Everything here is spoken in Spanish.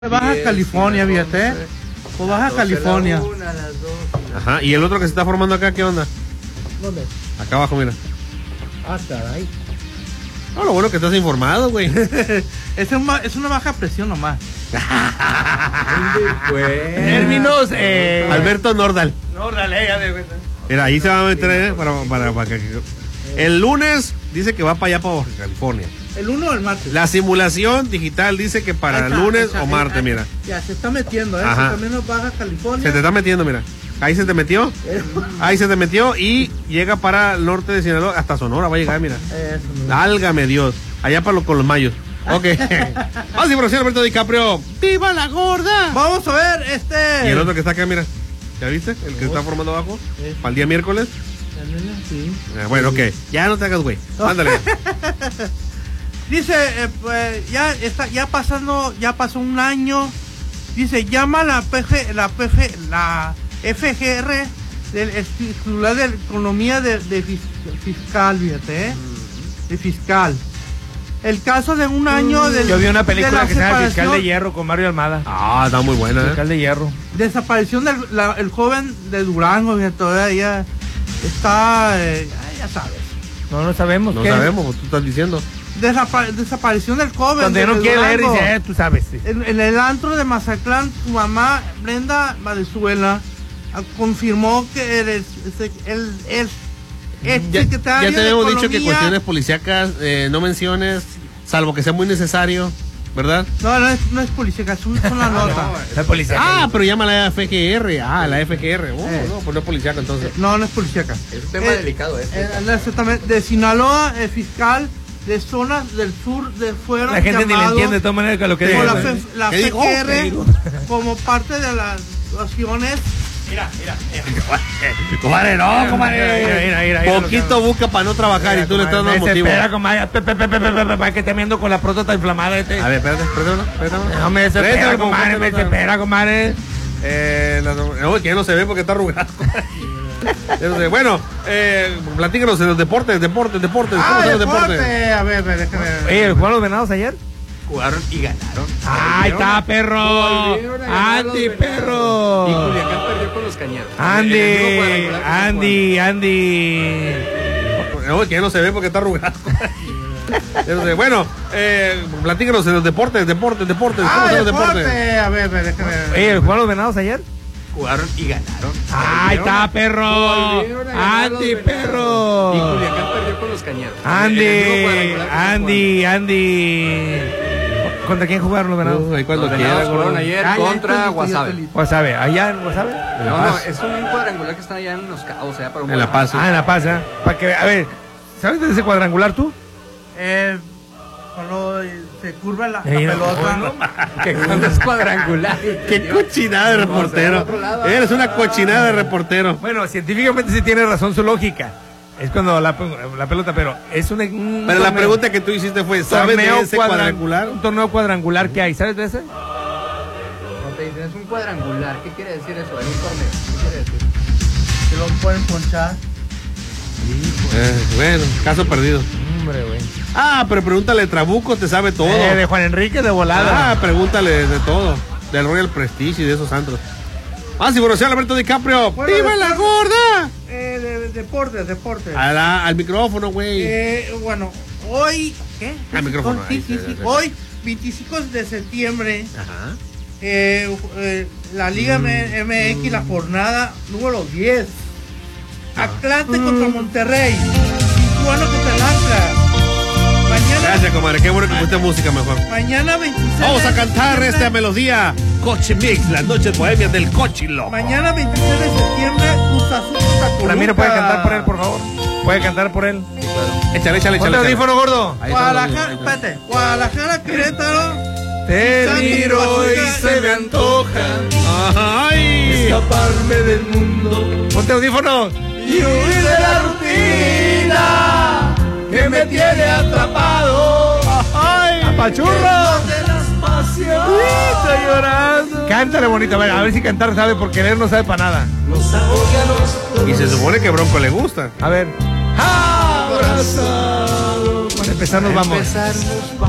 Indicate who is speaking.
Speaker 1: Baja California, fíjate. O Baja California.
Speaker 2: Ajá, y el otro que se está formando acá, ¿qué onda?
Speaker 1: ¿Dónde?
Speaker 2: Acá abajo, mira.
Speaker 1: Ah, caray.
Speaker 2: No, lo bueno que estás informado, güey.
Speaker 1: Es una baja presión nomás.
Speaker 2: Términos, Alberto Nordal.
Speaker 1: Nordal, ya de cuenta.
Speaker 2: Mira, ahí se va a meter, para que... El lunes dice que va para allá, para Baja California.
Speaker 1: ¿El 1 o el martes?
Speaker 2: La simulación digital dice que para el lunes o martes, mira.
Speaker 1: Ya, se está metiendo,
Speaker 2: Ajá.
Speaker 1: También nos Baja California.
Speaker 2: Se te está metiendo, mira. Ahí se te metió. Ahí se te metió y llega para el norte de Sinaloa, hasta Sonora va a llegar, mira. Álgame Dios. Allá para con los mayos. Ok. Vamos a por Alberto DiCaprio. ¡Viva la gorda!
Speaker 1: Vamos a ver
Speaker 2: Y el otro que está acá, mira. ¿Ya viste? El que está formando abajo. Para el día miércoles.
Speaker 1: Sí.
Speaker 2: Bueno, ok. Ya no te hagas, güey. Ándale.
Speaker 1: Dice, pues ya pasó un año. Dice, llama la FGR del titular de Economía de Fiscal, fíjate, de Fiscal. El caso de un año del...
Speaker 3: Yo vi una película que se llama Fiscal de Hierro con Mario Almada.
Speaker 2: Ah, está muy buena.
Speaker 3: Fiscal de Hierro.
Speaker 1: Desaparición del el joven de Durango, fíjate, todavía está, ya sabes.
Speaker 3: No sabemos.
Speaker 2: No
Speaker 3: ¿qué?
Speaker 2: sabemos, tú estás diciendo.
Speaker 1: Desaparición del joven.
Speaker 3: Cuando yo no quiere leer, dice, tú sabes. Sí.
Speaker 1: En el antro de Mazatlán, su mamá, Brenda Valenzuela, confirmó que el secretario
Speaker 2: ya te habíamos dicho que
Speaker 1: Economía,
Speaker 2: cuestiones policíacas no menciones, salvo que sea muy necesario, ¿verdad?
Speaker 1: No es policíaca, es una nota.
Speaker 3: La policía.
Speaker 2: Ah, pero llama a la FGR. Ah, la FGR. No, pues no es policíaca entonces.
Speaker 1: No es policíaca.
Speaker 4: Es un tema delicado
Speaker 1: Exactamente. De Sinaloa, el fiscal de zonas del sur de fuera.
Speaker 3: La gente ni le entiende de todas maneras que lo que dice.
Speaker 1: La FGR, como parte de las acciones.
Speaker 3: Mira.
Speaker 2: Comadre, no, comadre.
Speaker 3: Mira,
Speaker 2: Poquito busca para no trabajar y tú le estás dando motivo.
Speaker 3: Espera, comadre. Que esté viendo con la próstata inflamada este.
Speaker 2: A ver, espérate.
Speaker 3: No me desespera, comadre. Me desespera, comadre.
Speaker 2: No, que ya no se ve porque está arrugado. Bueno, platícanos de los deportes. ¿Cómo son los deportes?
Speaker 1: A ver, déjame ver.
Speaker 3: Oye, ¿jugaron los Venados ayer?
Speaker 4: Jugaron y ganaron.
Speaker 3: ¡Ahí está, perro! ¡Andy, perro!
Speaker 4: Y Culiacán perdió con los Cañeros.
Speaker 3: Andy.
Speaker 2: No, que ya no se ve porque está arrugado. Bueno, platícanos de los deportes. ¿Cómo son los deportes?
Speaker 1: A ver, déjame ver.
Speaker 3: Oye, ¿jugaron los Venados ayer?
Speaker 4: Jugaron y ganaron.
Speaker 3: ¡Ahí está, perro! ¡Andy, perro!
Speaker 4: Y Culiacán perdió con los Cañeros.
Speaker 3: Andy. ¿Contra quién jugaron los Venados?
Speaker 2: Ahí cuando
Speaker 4: Venados jugaron ayer contra Guasave.
Speaker 3: Guasave, ¿allá en Guasave?
Speaker 4: No, es un cuadrangular que está allá en Los Cabos, para un
Speaker 2: en La Paz.
Speaker 3: En La Paz, para que, a ver, ¿sabes de ese cuadrangular tú?
Speaker 1: Cuando se curva la pelota.
Speaker 4: Que cuando es cuadrangular.
Speaker 2: Qué cochinada de reportero. Eres una cochinada de reportero.
Speaker 3: Bueno, científicamente sí tiene razón su lógica. Es cuando la pelota, pero es un
Speaker 2: pero la pregunta que tú hiciste fue, ¿sabes de ese cuadrangular?
Speaker 3: Un torneo cuadrangular que hay, ¿sabes de ese?
Speaker 4: No te dicen, es un cuadrangular. ¿Qué quiere decir eso? Es un torneo. ¿Qué quiere decir?
Speaker 1: Que lo pueden ponchar.
Speaker 2: Bueno, caso perdido.
Speaker 3: Hombre, güey.
Speaker 2: Ah, pero pregúntale, Trabuco te sabe todo.
Speaker 3: De Juan Enrique de volada.
Speaker 2: Ah, pregúntale de todo. Del Royal Prestige y de esos antros. Ah, sí, bueno, señor Alberto DiCaprio.
Speaker 1: Bueno,
Speaker 2: ¡viva la gorda!
Speaker 1: Deportes.
Speaker 2: Al micrófono, güey.
Speaker 1: Bueno, hoy... ¿Qué?
Speaker 2: Al micrófono.
Speaker 1: Sí. Hoy, 25 de septiembre,
Speaker 2: Ajá.
Speaker 1: la Liga MX, la jornada número 10. Atlante contra Monterrey. Tijuana contra el Atlas. Mañana...
Speaker 2: Gracias, comadre. Qué bueno que pusiste música mejor.
Speaker 1: Mañana 26
Speaker 2: Vamos a cantar esta melodía. Coche Mix, las noches bohemias del Cochilo.
Speaker 1: Mañana 26 de septiembre, Cruz Azul contra Toluca.
Speaker 3: Ramiro, ¿puede cantar por él, por favor? ¿Puede cantar por él?
Speaker 4: Sí, claro.
Speaker 2: Échale.
Speaker 3: Ponte audífono, gordo.
Speaker 1: Guadalajara, Querétaro.
Speaker 3: Te miro y se me antoja
Speaker 2: Ay.
Speaker 3: escaparme del mundo. Ponte audífono. Y huir de la rutina que me tiene atrapado. ¡Ay! ¡Apachurro! Estoy llorando. Cántale bonito, a ver si cantar sabe, por querer no sabe para nada.
Speaker 2: Y se supone que Bronco le gusta.
Speaker 3: A ver. Abrazado. Para empezar nos vamos.